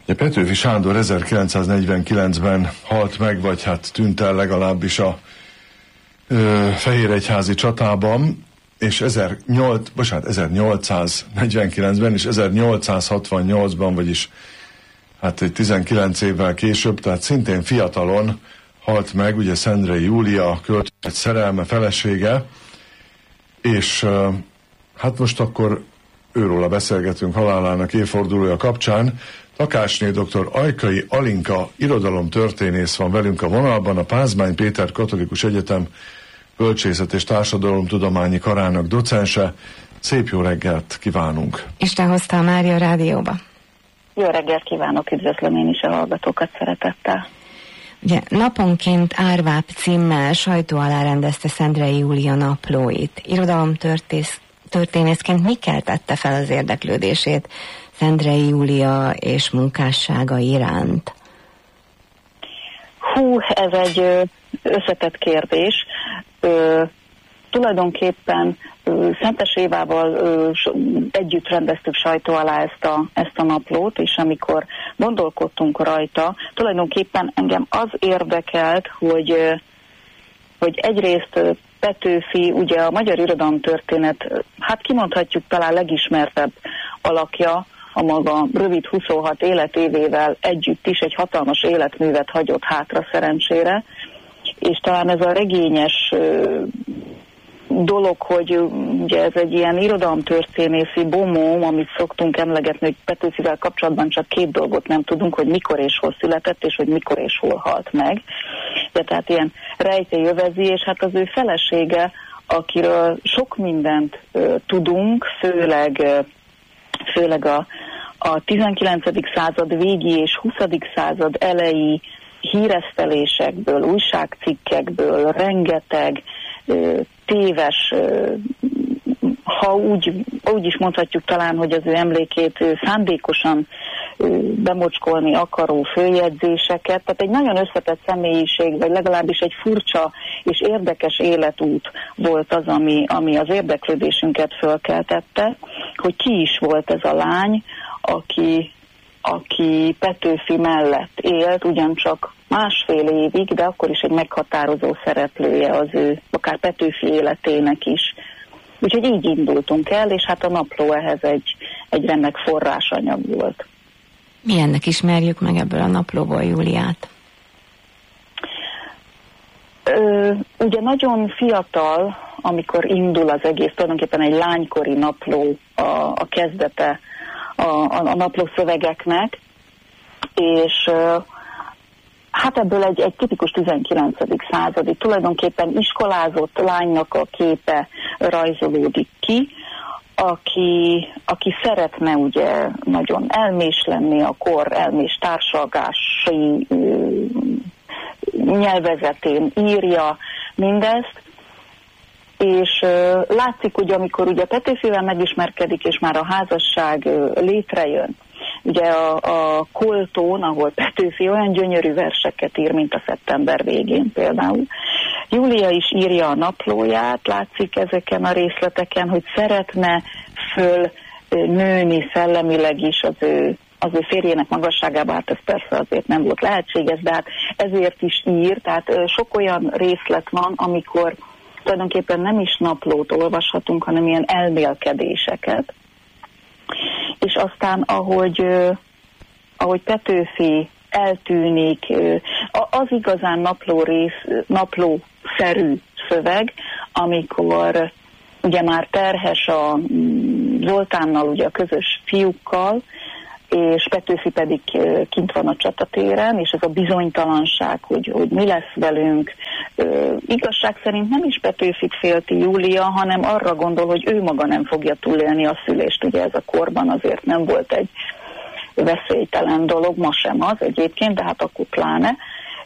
Petőfi Sándor 1949-ben halt meg, vagy hát tűnt el legalábbis a Fehéregyházi csatában, és 1849-ben és 1868-ban, vagyis hát egy 19 évvel később, tehát szintén fiatalon halt meg, ugye Szendrei Júlia költő szerelme, felesége, és hát most akkor őróla beszélgetünk halálának évfordulója kapcsán. Takácsné dr. Ajkai Alinka irodalomtörténész van velünk a vonalban, a Pázmány Péter Katolikus Egyetem Bölcsészet és Társadalomtudományi Karának docense. Szép jó reggelt kívánunk! Isten hozta a Mária Rádióba. Jó reggelt kívánok, üdvözlöm én is a hallgatókat szeretettel. Ugye naponként Árváp címmel sajtó alá rendezte Szendrei Júlia naplóit. Irodalomtörténészként mi keltette fel az érdeklődését Szendrei Júlia és munkássága iránt? Ez egy összetett kérdés. Tulajdonképpen Szentes Évával együtt rendeztük sajtó alá ezt a naplót, és amikor gondolkodtunk rajta, tulajdonképpen engem az érdekelt, hogy egyrészt Petőfi, ugye a magyar irodalomtörténet, hát kimondhatjuk talán legismertebb alakja, a maga rövid 26 életévével együtt is egy hatalmas életművet hagyott hátra szerencsére, és talán ez a regényes dolog, hogy ugye ez egy ilyen irodalomtörténészi bomóm, amit szoktunk emlegetni, hogy Petőfivel kapcsolatban csak két dolgot nem tudunk, hogy mikor és hol született, és hogy mikor és hol halt meg. De tehát ilyen rejtély övezi, és hát az ő felesége, akiről sok mindent tudunk, főleg a 19. század végi és 20. század elejé híresztelésekből, újságcikkekből, rengeteg téves, ha úgy is mondhatjuk talán, hogy az ő emlékét szándékosan bemocskolni akaró följegyzéseket. Tehát egy nagyon összetett személyiség, vagy legalábbis egy furcsa és érdekes életút volt az, ami az érdeklődésünket fölkeltette, hogy ki is volt ez a lány, aki Petőfi mellett élt, ugyancsak másfél évig, de akkor is egy meghatározó szereplője az ő, akár Petőfi életének is. Úgyhogy így indultunk el, és hát a napló ehhez egy remek forrásanyag volt. Milyennek ismerjük meg ebből a naplóból Júliát? Ugye nagyon fiatal, amikor indul az egész, tulajdonképpen egy lánykori napló a kezdete a napló szövegeknek, és hát ebből egy tipikus 19. századi, tulajdonképpen iskolázott lánynak a képe rajzolódik ki, aki szeretne ugye nagyon elmés lenni, a kor elmés társalgási nyelvezetén írja mindezt, és látszik, hogy amikor ugye Petőfivel megismerkedik, és már a házasság létrejön, ugye a Koltón, ahol Petőfi olyan gyönyörű verseket ír, mint a Szeptember végén például, Júlia is írja a naplóját, látszik ezeken a részleteken, hogy szeretne fölnőni szellemileg is az ő férjének magasságába, hát ez persze azért nem volt lehetséges, de hát ezért is ír, tehát sok olyan részlet van, amikor tulajdonképpen nem is naplót olvashatunk, hanem ilyen elmélkedéseket. És aztán, ahogy Petőfi eltűnik, az igazán naplószerű szöveg, amikor ugye már terhes a Zoltánnal, ugye a közös fiúkkal, és Petőfi pedig kint van a csatatéren, és ez a bizonytalanság, hogy mi lesz velünk. Igazság szerint nem is Petőfit félti Júlia, hanem arra gondol, hogy ő maga nem fogja túlélni a szülést. Ugye ez a korban azért nem volt egy veszélytelen dolog, ma sem az egyébként, de hát akkor pláne.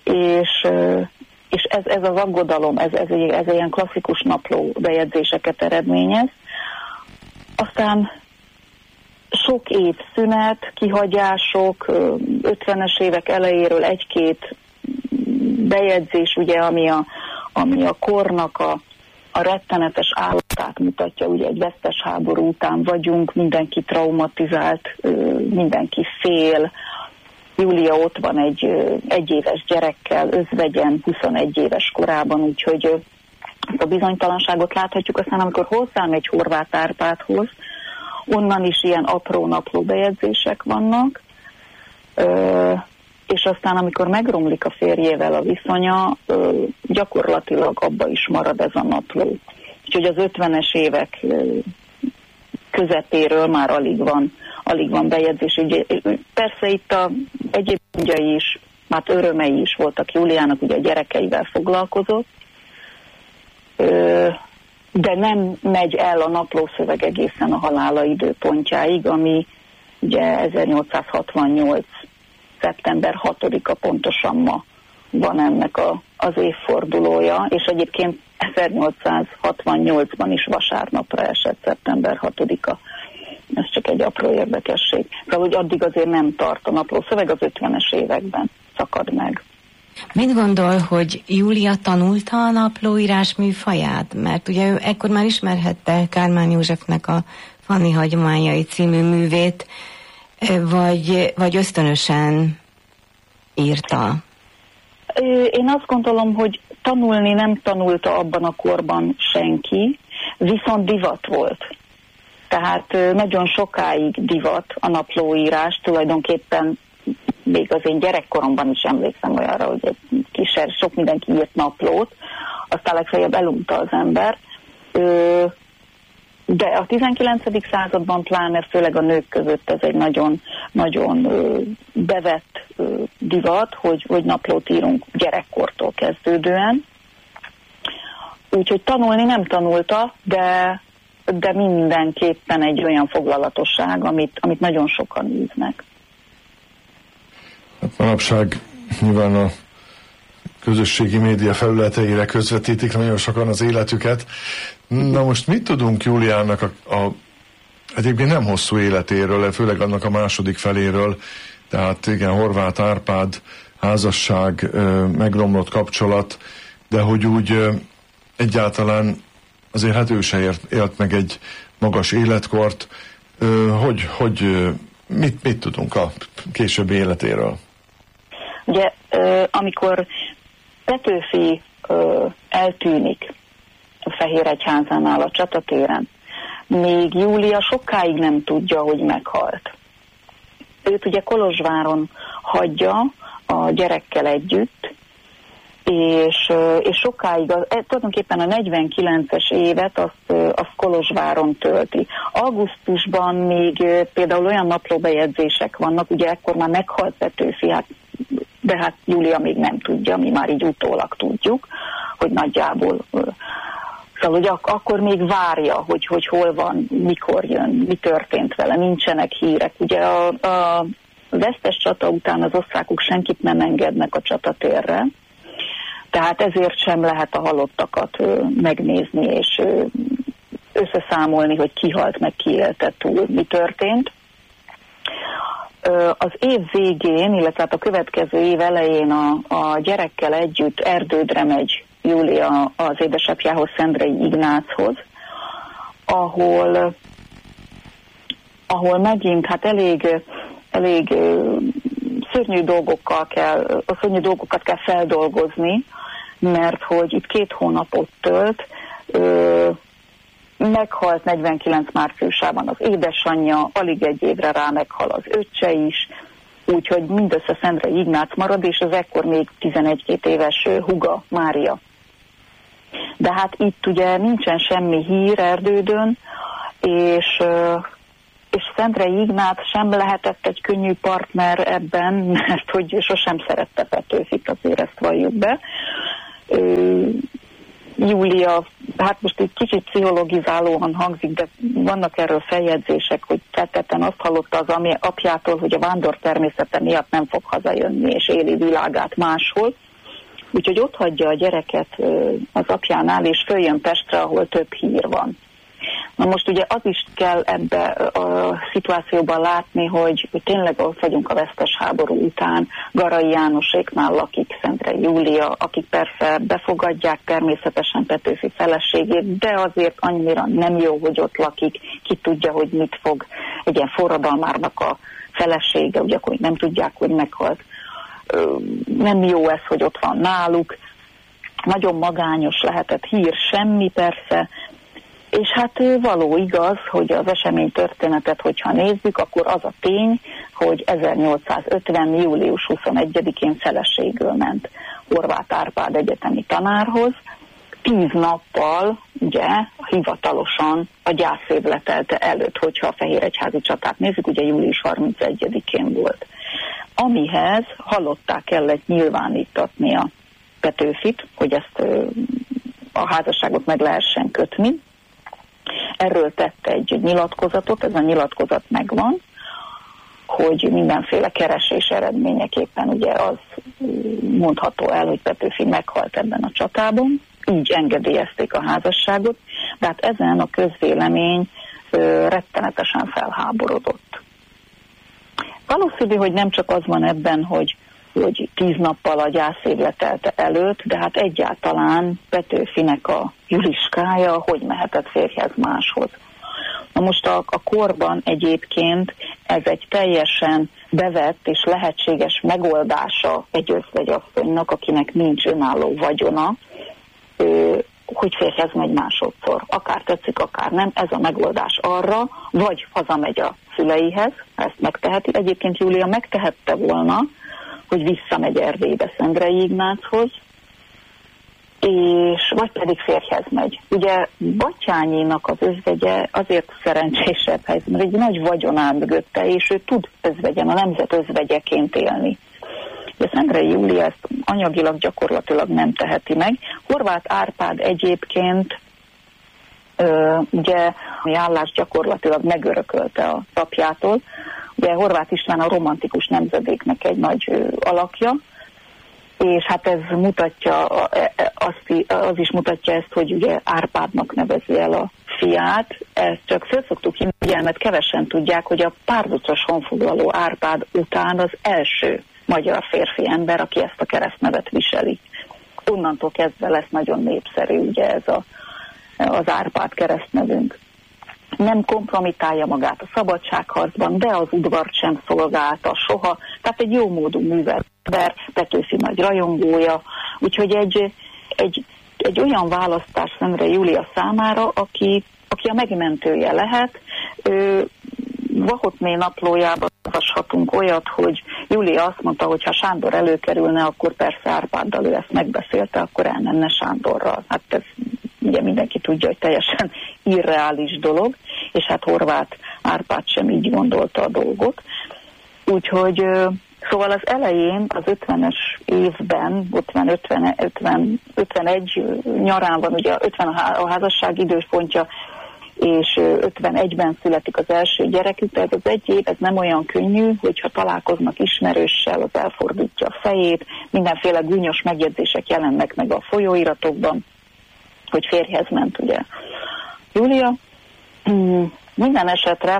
És ez az aggodalom, ez ilyen klasszikus napló bejegyzéseket eredményez. Aztán sok év szünet, kihagyások, 50-es évek elejéről egy-két bejegyzés, ugye, ami a kornak a rettenetes állapotát mutatja, ugye egy vesztes háború után vagyunk, mindenki traumatizált, mindenki fél, Júlia ott van egy egyéves gyerekkel, özvegyen, 21 éves korában, úgyhogy ezt a bizonytalanságot láthatjuk. Aztán amikor hozzámegy Horváth Árpádhoz, onnan is ilyen apró naplóbejegyzések vannak, és aztán amikor megromlik a férjével a viszonya, gyakorlatilag abba is marad ez a napló. Úgyhogy az 50-es évek közepéről már alig van bejegyzés. Ugye, persze itt a egyéb gondjai is, hát örömei is voltak Júliának, ugye a gyerekeivel foglalkozott, de nem megy el a naplószöveg egészen a halála időpontjáig, ami ugye 1868. szeptember 6-a pontosan ma van ennek az évfordulója, és egyébként 1868-ban is vasárnapra esett szeptember 6-a. Ez csak egy apró érdekesség. Szóval, hogy addig azért nem tart a naplószöveg, az 50-es években szakad meg. Mit gondol, hogy Júlia tanulta a naplóírás műfaját? Mert ugye ő ekkor már ismerhette Kálmán Józsefnek a Fanni hagyományai című művét, vagy ösztönösen írta? Én azt gondolom, hogy tanulni nem tanulta abban a korban senki, viszont divat volt. Tehát nagyon sokáig divat a naplóírás, tulajdonképpen még az én gyerekkoromban is emlékszem olyanra, hogy egy sok mindenki írt naplót, aztán legfeljebb elunta az ember. De a 19. században pláne, főleg a nők között ez egy nagyon, nagyon bevett divat, hogy naplót írunk gyerekkortól kezdődően. Úgyhogy tanulni nem tanulta, de mindenképpen egy olyan foglalatosság, amit nagyon sokan űznek. Hát manapság nyilván a közösségi média felületeire közvetítik nagyon sokan az életüket. Na most mit tudunk Júliának egyébként nem hosszú életéről, főleg annak a második feléről, tehát igen, Horváth Árpád, házasság, megromlott kapcsolat, de hogy úgy egyáltalán azért hát ő se élt meg egy magas életkort, mit tudunk a későbbi életéről? Ugye, amikor Petőfi eltűnik a Fehéregyházánál a csatatéren, még Júlia sokáig nem tudja, hogy meghalt. Őt ugye Kolozsváron hagyja a gyerekkel együtt, és sokáig, tulajdonképpen a 49-es évet azt Kolozsváron tölti. Augusztusban még például olyan naplóbejegyzések vannak, ugye ekkor már meghalt Petőfi, de hát Júlia még nem tudja, mi már így utólag tudjuk, hogy nagyjából, szóval hogy akkor még várja, hogy hol van, mikor jön, mi történt vele, nincsenek hírek. Ugye a vesztes csata után az osztrákok senkit nem engednek a csatatérre, tehát ezért sem lehet a halottakat megnézni és összeszámolni, hogy ki halt meg, ki élte túl, mi történt. Az év végén, illetve a következő év elején a gyerekkel együtt Erdődre megy Júlia az édesapjához, Szendrei Ignáchoz, ahol megint hát elég szörnyű dolgokat kell feldolgozni, mert hogy itt 2 hónapot tölt, meghalt 49 márciusában az édesanyja, alig egy évre rá meghal az öccse is, úgyhogy mindössze Szendrei Ignác marad, és az ekkor még 11-2 éves húga, Mária. De hát itt ugye nincsen semmi hír Erdődön, és Szendrei Ignác sem lehetett egy könnyű partner ebben, mert hogy sosem szerette Petőfit, azért ezt valljuk be. Júlia, hát most egy kicsit pszichologizálóan hangzik, de vannak erről feljegyzések, hogy tetten azt hallotta az apjától, hogy a vándor természete miatt nem fog hazajönni, és éli világát máshol. Úgyhogy ott hagyja a gyereket az apjánál, és följön Pestre, ahol több hír van. Na most ugye az is kell ebbe a szituációban látni, hogy tényleg ott vagyunk a vesztes háború után, Garai Jánoséknál lakik Szendrei Júlia, akik persze befogadják természetesen Petőfi feleségét, de azért annyira nem jó, hogy ott lakik, ki tudja, hogy mit fog egy ilyen forradalmárnak a felesége, ugye akkor nem tudják, hogy meghalt. Nem jó ez, hogy ott van náluk. Nagyon magányos lehetett, hír semmi persze, és hát való igaz, hogy az esemény történetet, hogyha nézzük, akkor az a tény, hogy 1850. július 21-én feleségül ment Horváth Árpád egyetemi tanárhoz, 10 nappal, ugye, hivatalosan a gyászév letelte előtt, hogyha a Fehéregyházi csatát nézzük, ugye július 31-én volt. Amihez halottá kellett nyilvánítatni a Petőfit, hogy ezt a házasságot meg lehessen kötni. Erről tette egy nyilatkozatot, ez a nyilatkozat megvan, hogy mindenféle keresés eredményeképpen ugye az mondható el, hogy Petőfi meghalt ebben a csatában, így engedélyezték a házasságot, de hát ezen a közvélemény rettenetesen felháborodott. Valószínű, hogy nem csak az van ebben, hogy 10 nappal a gyászév letelte előtt, de hát egyáltalán Petőfinek a Juliskája hogy mehetett férjhez máshoz. Na most a korban egyébként ez egy teljesen bevett és lehetséges megoldása egy özvegyasszonynak, akinek nincs önálló vagyona, hogy férjhez megy másodszor. Akár tetszik, akár nem, ez a megoldás arra, vagy hazamegy a szüleihez, ezt megteheti. Egyébként Júlia megtehette volna, hogy visszamegy Erdélybe Szendrei Ignáchoz, és vagy pedig férjhez megy. Ugye Batthyányinak az özvegye azért szerencsésebb helyzet, mert egy nagy vagyon áll mögötte, és ő tud özvegyen, a nemzet özvegyeként élni. De Szendrei Júlia ezt anyagilag gyakorlatilag nem teheti meg. Horváth Árpád egyébként ugye a állás gyakorlatilag megörökölte a apjától. Ugye Horváth István a romantikus nemzedéknek egy nagy alakja, és hát ez mutatja, az is mutatja ezt, hogy ugye Árpádnak nevezi el a fiát. Ezt csak föl szoktuk hívni, figyelmet kevesen tudják, hogy a párducos honfoglaló Árpád után az első magyar férfi ember, aki ezt a keresztnevet viseli. Onnantól kezdve lesz nagyon népszerű ugye ez az Árpád keresztnevünk. Nem kompromitálja magát a szabadságharcban, de az udvart sem szolgálta soha, tehát egy jómódú művelőember, Petőfi nagy rajongója, úgyhogy egy olyan választás Szendrei Júlia számára, aki a megmentője lehet. Vahotné naplójában olvashatunk olyat, hogy Júlia azt mondta, hogy ha Sándor előkerülne, akkor persze Árpáddal ő ezt megbeszélte, akkor elmenne Sándorral. Hát ez ugye mindenki tudja, hogy teljesen irreális dolog, és hát Horváth Árpád sem így gondolta a dolgot. Úgyhogy szóval az elején, az 50-es évben, 51 nyarán van, ugye 50 a házasság időpontja, és 51-ben születik az első gyerekük, tehát az egy év, ez nem olyan könnyű, hogyha találkoznak ismerőssel, az elfordítja a fejét, mindenféle gúnyos megjegyzések jelennek meg a folyóiratokban, hogy férjhez ment ugye Júlia. Minden esetre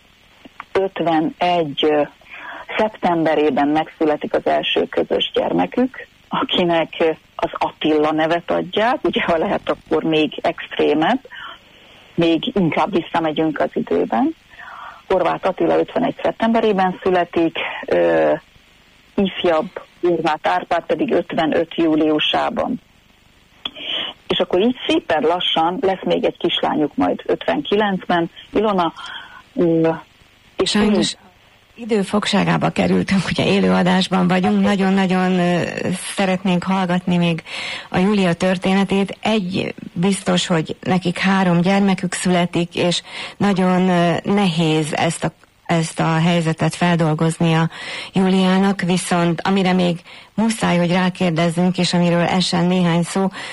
51 szeptemberében megszületik az első közös gyermekük, akinek az Attila nevet adják, ugye ha lehet, akkor még extrémebb, még inkább visszamegyünk az időben. Horváth Attila 51 szeptemberében születik, ifjabb Horváth Árpád pedig 55 júliusában. És akkor így szépen lassan lesz még egy kislányuk majd 59-ben, Ilona. És sajnos időfogságába kerültünk, ugye élőadásban vagyunk, nagyon-nagyon szeretnénk hallgatni még a Júlia történetét. Egy biztos, hogy nekik 3 gyermekük születik, és nagyon nehéz ezt a helyzetet feldolgoznia Júliának, viszont amire még muszáj, hogy rákérdezzünk, és amiről esen néhány szó,